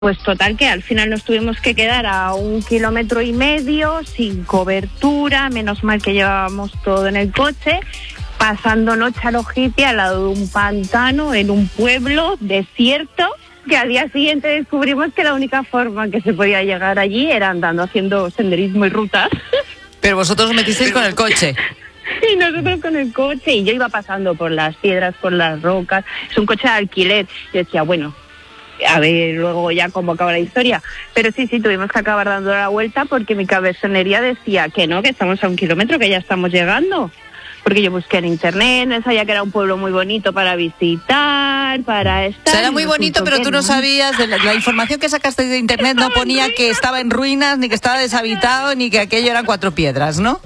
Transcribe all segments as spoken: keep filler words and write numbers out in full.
Pues total que al final nos tuvimos que quedar a un kilómetro y medio, sin cobertura, menos mal que llevábamos todo en el coche, pasando noche al Ojiti al lado de un pantano, en un pueblo desierto, que al día siguiente descubrimos que la única forma que se podía llegar allí era andando, haciendo senderismo y rutas. Pero vosotros os metisteis con el coche. Y nosotros con el coche, y yo iba pasando por las piedras, por las rocas, es un coche de alquiler, y decía, bueno, a ver luego ya cómo acaba la historia, pero sí, sí, tuvimos que acabar dando la vuelta porque mi cabezonería decía que no, que estamos a un kilómetro, que ya estamos llegando, porque yo busqué en internet, no sabía que era un pueblo muy bonito para visitar, para estar... O sea, era muy bonito, pero tú no sabías, de la, la información que sacaste de internet no ponía que estaba en ruinas, ni que estaba deshabitado, ni que aquello eran cuatro piedras, ¿no?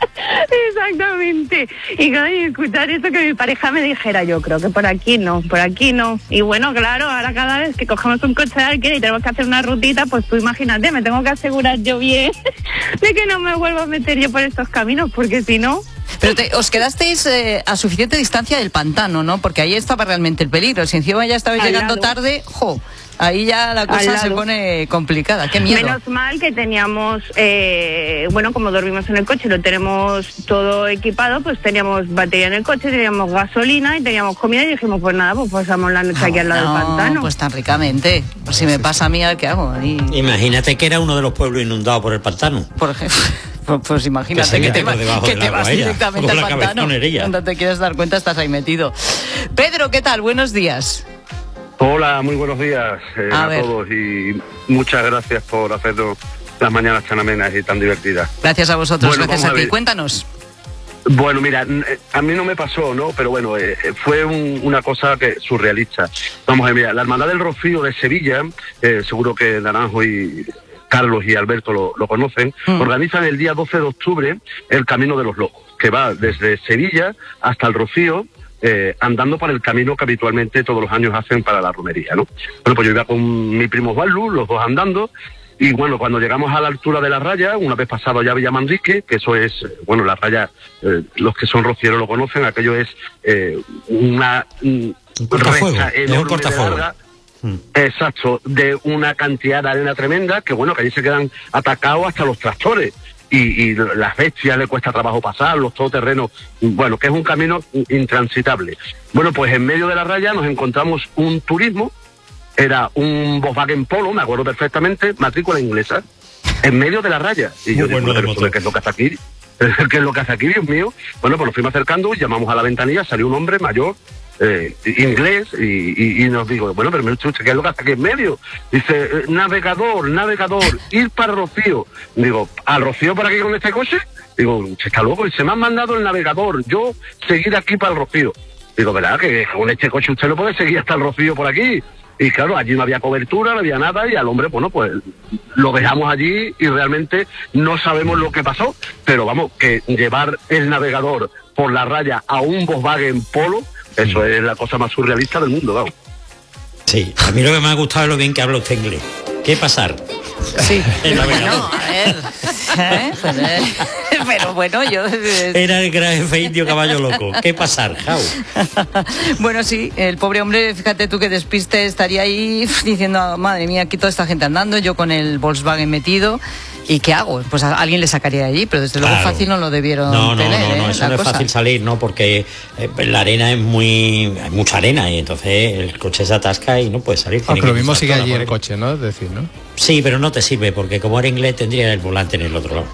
Exactamente. Y claro, y escuchar eso, que mi pareja me dijera, yo creo que por aquí no, por aquí no. Y bueno, claro, ahora cada vez que cogemos un coche de alquiler y tenemos que hacer una rutita, pues tú imagínate, me tengo que asegurar yo bien de que no me vuelva a meter yo por estos caminos, porque si no... Pero te, os quedasteis eh, a suficiente distancia del pantano, ¿no? Porque ahí estaba realmente el peligro. Si encima ya estabais Al llegando lado. tarde, ¡jo! Ahí ya la cosa se pone complicada. ¡Qué miedo! Menos mal que teníamos, eh, bueno, como dormimos en el coche, lo tenemos todo equipado, pues teníamos batería en el coche, teníamos gasolina y teníamos comida y dijimos, pues nada, pues pasamos la noche ah, aquí al lado no, del pantano. Pues tan ricamente. Pues si me pasa a mí, ¿qué hago? Ahí... Imagínate que era uno de los pueblos inundados por el pantano. Por ejemplo... Pues, pues imagínate que te, va, que te vas ella, directamente al pantano. Cuando te quieres dar cuenta estás ahí metido. Pedro, ¿qué tal? Buenos días. Hola, muy buenos días eh, a, a todos y muchas gracias por hacernos las mañanas tan amenas y tan divertidas. Gracias a vosotros, bueno, gracias a, a ti. Ver. Cuéntanos. Bueno, mira, a mí no me pasó, ¿no? Pero bueno, eh, fue un, una cosa que surrealista. Vamos a ver, mira, la Hermandad del Rocío de Sevilla, eh, seguro que Naranjo y... Carlos y Alberto lo, lo conocen, mm. organizan el día doce de octubre el Camino de los Locos, que va desde Sevilla hasta el Rocío, eh, andando por el camino que habitualmente todos los años hacen para la romería, ¿no? Bueno, pues yo iba con mi primo Osvaldo, los dos andando, y bueno, cuando llegamos a la altura de la raya, una vez pasado ya Villa Manrique, que eso es, bueno, la raya, eh, los que son rocieros lo conocen, aquello es eh, una un cortafuego, enorme un cortafuego. de larga, exacto, de una cantidad de arena tremenda, que bueno, que allí se quedan atacados hasta los tractores y, y las bestias le cuesta trabajo pasar, los todoterrenos, bueno, que es un camino intransitable. Bueno, pues en medio de la raya nos encontramos un turismo, era un Volkswagen Polo, me acuerdo perfectamente, matrícula inglesa, en medio de la raya. Y yo digo, bueno, ¿qué es lo que hace aquí? ¿Qué es lo que hace aquí, Dios mío? Bueno, pues nos fuimos acercando y llamamos a la ventanilla, salió un hombre mayor, Eh, inglés y, y, y nos digo, bueno, pero ¿qué es lo que hace aquí en medio? Dice, eh, navegador, navegador, ir para Rocío. Digo, ¿al Rocío por aquí con este coche? Digo, se está loco, y se me han mandado el navegador, yo seguir aquí para el Rocío. Digo, ¿verdad? Que con este coche usted no puede seguir hasta el Rocío por aquí. Y claro, allí no había cobertura, no había nada, y al hombre, bueno, pues lo dejamos allí y realmente no sabemos lo que pasó, pero vamos, que llevar el navegador por la raya a un Volkswagen Polo, eso es la cosa más surrealista del mundo, vamos. Sí, a mí lo que me ha gustado es lo bien que habla usted inglés. ¿Qué pasar? Sí, bueno, a ver, ¿eh? Pues, eh, pero bueno, yo... Eh, Era el gran jefe indio caballo loco. ¿Qué pasar, Jau? Bueno, sí, el pobre hombre, fíjate tú que despiste, estaría ahí diciendo, madre mía, aquí toda esta gente andando, yo con el Volkswagen metido... ¿Y qué hago? Pues a alguien le sacaría de allí, pero desde luego claro. fácil no lo debieron no, no, tener. No, no, no, ¿eh? eso la no cosa. es fácil salir, ¿no? Porque eh, la arena es muy... hay mucha arena y entonces el coche se atasca y no puede salir. Aunque lo mismo sigue allí el coche, ¿no? Es decir, ¿no? Sí, pero no te sirve porque como era inglés tendría el volante en el otro lado.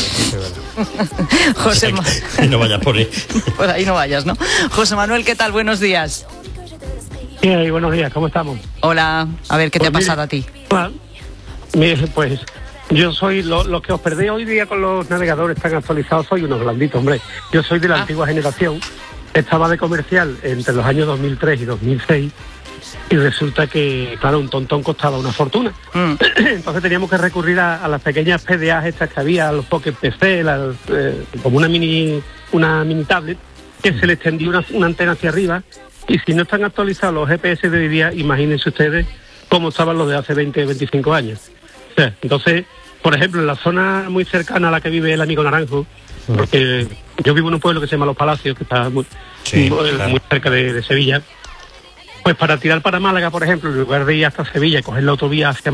José o sea, que, no vayas por ahí. Por ahí no vayas, ¿no? José Manuel, ¿qué tal? Buenos días. Sí, buenos días, ¿cómo estamos? Hola, a ver, ¿qué pues te ha mire, pasado a ti? Ah, mire, pues... Yo soy, lo, lo que os perdéis hoy día con los navegadores tan actualizados, soy unos blanditos, hombre. Yo soy de la ah. antigua generación, estaba de comercial entre los años dos mil tres y dos mil seis, y resulta que, claro, un tontón costaba una fortuna. Mm. Entonces teníamos que recurrir a, a las pequeñas P D As estas que había, a los Pocket P C, la, eh, como una mini una mini tablet, que se le extendía una, una antena hacia arriba, y si no están actualizados los G P S de hoy día, imagínense ustedes cómo estaban los de hace veinte, veinticinco años. Entonces, por ejemplo, en la zona muy cercana a la que vive el amigo Naranjo, porque yo vivo en un pueblo que se llama Los Palacios, que está muy, sí, muy, claro. muy cerca de, de Sevilla, Pues para tirar para Málaga, por ejemplo, en lugar de ir hasta Sevilla y coger la autovía hacia